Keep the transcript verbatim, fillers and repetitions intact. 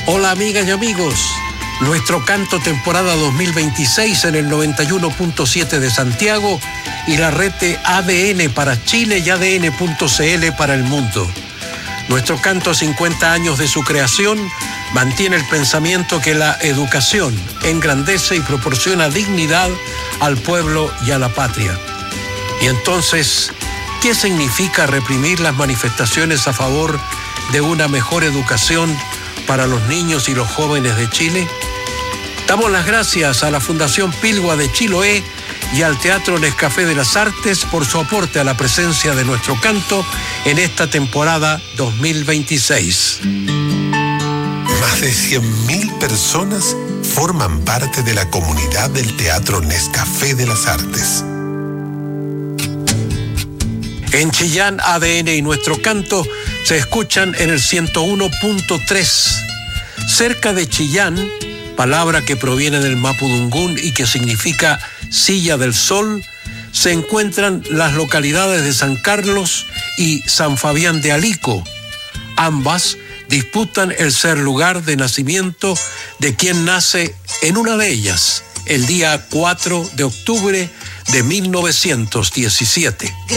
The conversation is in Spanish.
Hola amigas y amigos, nuestro canto temporada dos mil veintiséis en el noventa y uno punto siete de Santiago y la red de A D N para Chile y A D N punto C L para el mundo. Nuestro canto a cincuenta años de su creación mantiene el pensamiento que la educación engrandece y proporciona dignidad al pueblo y a la patria. Y entonces, ¿qué significa reprimir las manifestaciones a favor de una mejor educación para los niños y los jóvenes de Chile? Damos las gracias a la Fundación Pilgua de Chiloé y al Teatro Nescafé de las Artes por su aporte a la presencia de nuestro canto en esta temporada dos mil veintiséis. Más de cien mil personas forman parte de la comunidad del Teatro Nescafé de las Artes. En Chillán, A D N y nuestro canto se escuchan en el ciento uno punto tres. Cerca de Chillán, palabra que proviene del mapudungún y que significa silla del sol, se encuentran las localidades de San Carlos y San Fabián de Alico. Ambas disputan el ser lugar de nacimiento de quien nace en una de ellas, el día cuatro de octubre de mil novecientos diecisiete.